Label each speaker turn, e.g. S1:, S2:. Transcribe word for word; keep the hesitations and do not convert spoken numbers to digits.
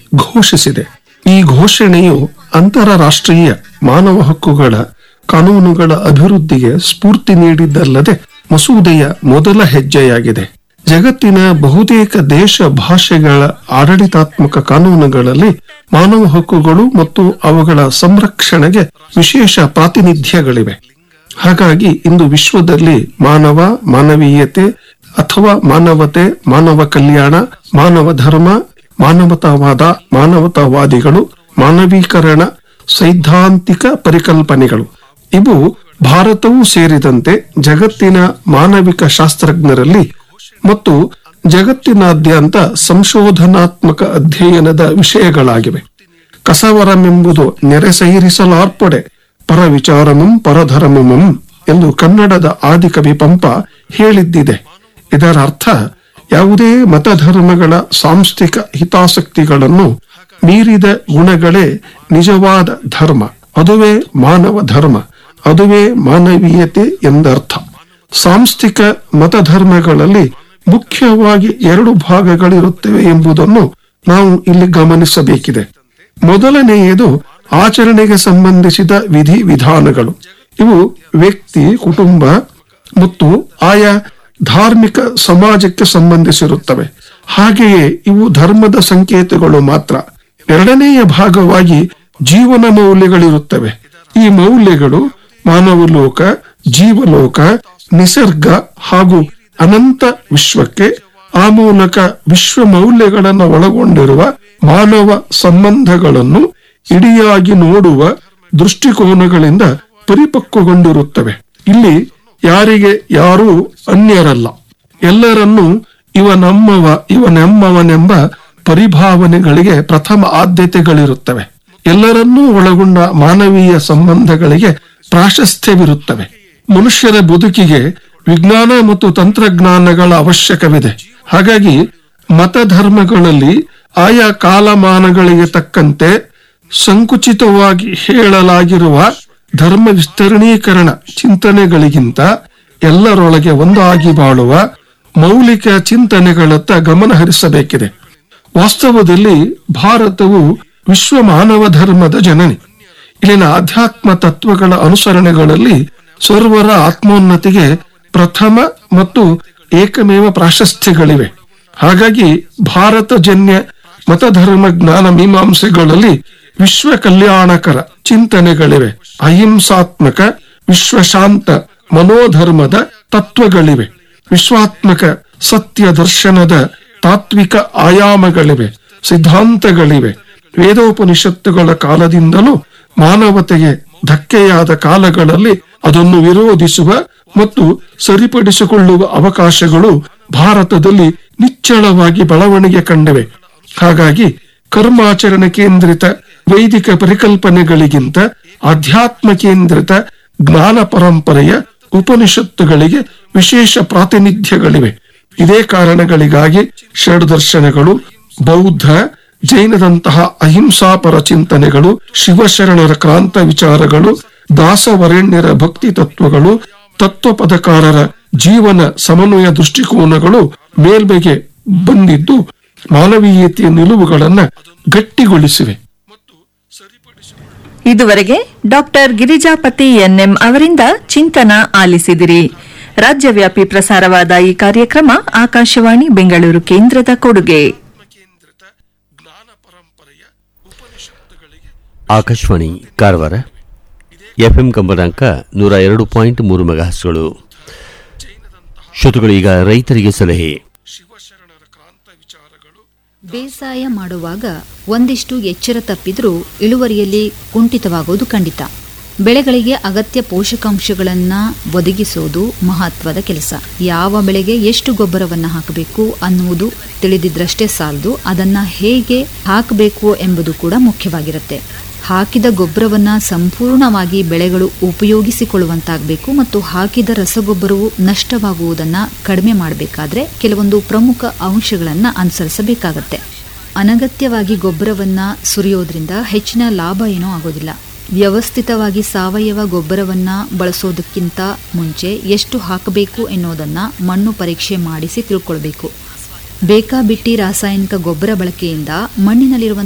S1: ಘೋಷಿಸಿದೆ. ಈ ಘೋಷಣೆಯು ಅಂತಾರಾಷ್ಟ್ರೀಯ ಮಾನವ ಹಕ್ಕುಗಳ ಕಾನೂನುಗಳ ಅಭಿವೃದ್ಧಿಗೆ ಸ್ಫೂರ್ತಿ ನೀಡಿದ್ದಲ್ಲದೆ ಮಸೂದೆಯ ಮೊದಲ ಹೆಜ್ಜೆಯಾಗಿದೆ. ಜಗತ್ತಿನ ಬಹುತೇಕ ದೇಶ ಭಾಷೆಗಳ ಆಡಳಿತಾತ್ಮಕ ಕಾನೂನುಗಳಲ್ಲಿ ಮಾನವ ಹಕ್ಕುಗಳು ಮತ್ತು ಅವುಗಳ ಸಂರಕ್ಷಣೆಗೆ ವಿಶೇಷ ಪ್ರಾತಿನಿಧ್ಯಗಳಿವೆ. ಹಾಗಾಗಿ ಇಂದು ವಿಶ್ವದಲ್ಲಿ ಮಾನವ, ಮಾನವೀಯತೆ ಅಥವಾ ಮಾನವತೆ, ಮಾನವ ಕಲ್ಯಾಣ, ಮಾನವ ಧರ್ಮ, ಮಾನವತಾವಾದ, ಮಾನವತಾವಾದಿಗಳು, ಮಾನವೀಕರಣ, ಸೈದ್ಧಾಂತಿಕ ಪರಿಕಲ್ಪನೆಗಳು ಇವು ಭಾರತವೂ ಸೇರಿದಂತೆ ಜಗತ್ತಿನ ಮಾನವಿಕ ಶಾಸ್ತ್ರಜ್ಞರಲ್ಲಿ ಮತ್ತು ಜಗತ್ತಿನಾದ್ಯಂತ ಸಂಶೋಧನಾತ್ಮಕ ಅಧ್ಯಯನದ ವಿಷಯಗಳಾಗಿವೆ. ಕಸವರಮೆಂಬುದು ನೆರೆಸೈರಿಸಲಾರ್ಪಡೆ ಪರವಿಚಾರಮಂ ಪರಧರ್ಮಮಂ ಎಂದು ಕನ್ನಡದ ಆದಿಕವಿ ಪಂಪ ಹೇಳಿದ್ದಿದೆ. ಇದರ ಅರ್ಥ ಯಾವುದೇ ಮತಧರ್ಮಗಳ ಸಾಂಸ್ಥಿಕ ಹಿತಾಸಕ್ತಿಗಳನ್ನು ಮೀರಿದ ಗುಣಗಳೇ ನಿಜವಾದ ಧರ್ಮ, ಅದುವೇ ಮಾನವ ಧರ್ಮ, ಅದುವೇ ಮಾನವೀಯತೆ ಎಂದರ್ಥ. ಸಾಂಸ್ಥಿಕ ಮತಧರ್ಮಗಳಲ್ಲಿ ಮುಖ್ಯವಾಗಿ ಎರಡು ಭಾಗಗಳಿರುತ್ತವೆ ಎಂಬುದನ್ನು ನಾವು ಇಲ್ಲಿ ಗಮನಿಸಬೇಕಿದೆ. ಮೊದಲನೆಯದು ಆಚರಣೆಗೆ ಸಂಬಂಧಿಸಿದ ವಿಧಿ ವಿಧಾನಗಳು. ಇವು ವ್ಯಕ್ತಿ, ಕುಟುಂಬ ಮತ್ತು ಆಯಾ ಧಾರ್ಮಿಕ ಸಮಾಜಕ್ಕೆ ಸಂಬಂಧಿಸಿರುತ್ತವೆ. ಹಾಗೆಯೇ ಇವು ಧರ್ಮದ ಸಂಕೇತಗಳು ಮಾತ್ರ. ಎರಡನೆಯ ಭಾಗವಾಗಿ ಜೀವನ ಮೌಲ್ಯಗಳಿರುತ್ತವೆ. ಈ ಮೌಲ್ಯಗಳು ಮಾನವಲೋಕ, ಜೀವಲೋಕ, ನಿಸರ್ಗ ಹಾಗೂ ಅನಂತ ವಿಶ್ವಕ್ಕೆ ಆ ಮೂಲಕ ವಿಶ್ವ ಮೌಲ್ಯಗಳನ್ನು ಒಳಗೊಂಡಿರುವ ಮಾನವ ಸಂಬಂಧಗಳನ್ನು ಇಡಿಯಾಗಿ ನೋಡುವ ದೃಷ್ಟಿಕೋನಗಳಿಂದ ಪರಿಪಕ್ವಗೊಂಡಿರುತ್ತವೆ. ಇಲ್ಲಿ ಯಾರಿಗೆ ಯಾರೂ ಅನ್ಯರಲ್ಲ. ಎಲ್ಲರನ್ನೂ ಇವ ನಮ್ಮವ ಇವನೆಮ್ಮವನೆಂಬ ಪರಿಭಾವನೆಗಳಿಗೆ ಪ್ರಥಮ ಆದ್ಯತೆಗಳಿರುತ್ತವೆ. ಎಲ್ಲರನ್ನೂ ಒಳಗೊಂಡ ಮಾನವೀಯ ಸಂಬಂಧಗಳಿಗೆ ಪ್ರಾಶಸ್ತ್ಯವಿರುತ್ತವೆ. ಮನುಷ್ಯರ ಬದುಕಿಗೆ ವಿಜ್ಞಾನ ಮತ್ತು ತಂತ್ರಜ್ಞಾನಗಳ ಅವಶ್ಯಕವಿದೆ. ಹಾಗಾಗಿ ಮತಧರ್ಮಗಳಲ್ಲಿ ಆಯಾ ಕಾಲಮಾನಗಳಿಗೆ ತಕ್ಕಂತೆ ಸಂಕುಚಿತವಾಗಿ ಹೇಳಲಾಗಿರುವ ಧರ್ಮ ವಿಸ್ತರಣೀಕರಣ ಚಿಂತನೆಗಳಿಗಿಂತ ಎಲ್ಲರೊಳಗೆ ಒಂದಾಗಿ ಬಾಳುವ ಮೌಲಿಕ ಚಿಂತನೆಗಳತ್ತ ಗಮನ ಹರಿಸಬೇಕಿದೆ. ವಾಸ್ತವದಲ್ಲಿ ಭಾರತವು ವಿಶ್ವ ಮಾನವ ಧರ್ಮದ ಜನನಿ. ಇಲ್ಲಿನ ಆಧ್ಯಾತ್ಮ ತತ್ವಗಳ ಅನುಸರಣೆಗಳಲ್ಲಿ ಸರ್ವರ ಆತ್ಮೋನ್ನತಿಗೆ ಪ್ರಥಮ ಮತ್ತು ಏಕಮೇವ ಪ್ರಾಶಸ್ತ್ಯಗಳಿವೆ. ಹಾಗಾಗಿ ಭಾರತ ಜನ್ಯ ಮತಧರ್ಮ ಜ್ಞಾನ ಮೀಮಾಂಸೆಗಳಲ್ಲಿ ವಿಶ್ವ ಕಲ್ಯಾಣಕರ ಚಿಂತನೆಗಳಿವೆ. ಅಹಿಂಸಾತ್ಮಕ ವಿಶ್ವಶಾಂತ ಮನೋಧರ್ಮದ ತತ್ವಗಳಿವೆ. ವಿಶ್ವಾತ್ಮಕ ಸತ್ಯ ದರ್ಶನದ ತಾತ್ವಿಕ ಆಯಾಮಗಳಿವೆ, ಸಿದ್ಧಾಂತಗಳಿವೆ. ವೇದೋಪನಿಷತ್ತುಗಳ ಕಾಲದಿಂದಲೂ ಮಾನವತೆಗೆ ಧಕ್ಕೆಯಾದ ಕಾಲಗಳಲ್ಲಿ ಅದನ್ನು ವಿರೋಧಿಸುವ ಮತ್ತು ಸರಿಪಡಿಸಿಕೊಳ್ಳುವ ಅವಕಾಶಗಳು ಭಾರತದಲ್ಲಿ ನಿಚ್ಚಳವಾಗಿ ಬೆಳವಣಿಗೆ ಕಂಡಿವೆ. ಹಾಗಾಗಿ ಕರ್ಮಾಚರಣೆ ಕೇಂದ್ರಿತ ವೈದಿಕ ಪರಿಕಲ್ಪನೆಗಳಿಗಿಂತ ಆಧ್ಯಾತ್ಮ ಕೇಂದ್ರಿತ ಜ್ಞಾನ ಪರಂಪರೆಯ ಉಪನಿಷತ್ತುಗಳಿಗೆ ವಿಶೇಷ ಪ್ರಾತಿನಿಧ್ಯಗಳಿವೆ. ಇದೇ ಕಾರಣಗಳಿಗಾಗಿ ಷಡ್ದರ್ಶನಗಳು, ಬೌದ್ಧ, ಜೈನದಂತಹ ಅಹಿಂಸಾಪರ ಚಿಂತನೆಗಳು, ಶಿವಶರಣರ ಕ್ರಾಂತ ವಿಚಾರಗಳು, ದಾಸವರೆಣ್ಯರ ಭಕ್ತಿ ತತ್ವಗಳು, ತತ್ವಪದಕಾರರ ಜೀವನ ಸಮನ್ವಯ ದೃಷ್ಟಿಕೋನಗಳು ಮೇಲ್ಮೆಗೆ ಬಂದಿದ್ದು ಮಾನವೀಯತೆಯ ನಿಲುವುಗಳನ್ನು ಗಟ್ಟಿಗೊಳಿಸಿವೆ.
S2: ಇದುವರೆಗೆ ಡಾಕ್ಟರ್ ಗಿರಿಜಾಪತಿ ಎನ್ಎಂ ಅವರಿಂದ ಚಿಂತನ ಆಲಿಸಿದಿರಿ. ರಾಜ್ಯವ್ಯಾಪಿ ಪ್ರಸಾರವಾದ ಈ ಕಾರ್ಯಕ್ರಮ ಆಕಾಶವಾಣಿ ಬೆಂಗಳೂರು ಕೇಂದ್ರದ ಕೊಡುಗೆ.
S3: ಆಕಾಶವಾಣಿ ಕಾರವಾರ ಎಫ್ಎಂ ಕಂಪನಾಂಕ ನೂರ ಎರಡು ಪಾಯಿಂಟ್ ಮೂರು ಮೆಗಾಹರ್ಟ್ಸ್ಗಳು. ಶ್ರೋತೃಗಳು, ಈಗ ರೈತರಿಗೆ ಸಲಹೆ.
S4: ಬೇಸಾಯ ಮಾಡುವಾಗ ಒಂದಿಷ್ಟು ಎಚ್ಚರ ತಪ್ಪಿದ್ರೂ ಇಳುವರಿಯಲ್ಲಿ ಕುಂಠಿತವಾಗುವುದು ಖಂಡಿತ. ಬೆಳೆಗಳಿಗೆ ಅಗತ್ಯ ಪೋಷಕಾಂಶಗಳನ್ನು ಒದಗಿಸೋದು ಮಹತ್ವದ ಕೆಲಸ. ಯಾವ ಬೆಳೆಗೆ ಎಷ್ಟು ಗೊಬ್ಬರವನ್ನು ಹಾಕಬೇಕು ಅನ್ನುವುದು ತಿಳಿದಿದ್ರಷ್ಟೇ ಸಾಲದು, ಅದನ್ನು ಹೇಗೆ ಹಾಕಬೇಕು ಎಂಬುದು ಕೂಡ ಮುಖ್ಯವಾಗಿರುತ್ತೆ. ಹಾಕಿದ ಗೊಬ್ಬರವನ್ನು ಸಂಪೂರ್ಣವಾಗಿ ಬೆಳೆಗಳು ಉಪಯೋಗಿಸಿಕೊಳ್ಳುವಂತಾಗಬೇಕು ಮತ್ತು ಹಾಕಿದ ರಸಗೊಬ್ಬರವು ನಷ್ಟವಾಗುವುದನ್ನು ಕಡಿಮೆ ಮಾಡಬೇಕಾದ್ರೆ ಕೆಲವೊಂದು ಪ್ರಮುಖ ಅಂಶಗಳನ್ನು ಅನುಸರಿಸಬೇಕಾಗತ್ತೆ. ಅನಗತ್ಯವಾಗಿ ಗೊಬ್ಬರವನ್ನು ಸುರಿಯೋದ್ರಿಂದ ಹೆಚ್ಚಿನ ಲಾಭ ಏನೂ ಆಗೋದಿಲ್ಲ. ವ್ಯವಸ್ಥಿತವಾಗಿ ಸಾವಯವ ಗೊಬ್ಬರವನ್ನು ಬಳಸೋದಕ್ಕಿಂತ ಮುಂಚೆ ಎಷ್ಟು ಹಾಕಬೇಕು ಎನ್ನುವುದನ್ನು ಮಣ್ಣು ಪರೀಕ್ಷೆ ಮಾಡಿಸಿ ತಿಳ್ಕೊಳ್ಬೇಕು. ಬೇಕಾಬಿಟ್ಟಿ ರಾಸಾಯನಿಕ ಗೊಬ್ಬರ ಬಳಕೆಯಿಂದ ಮಣ್ಣಿನಲ್ಲಿರುವ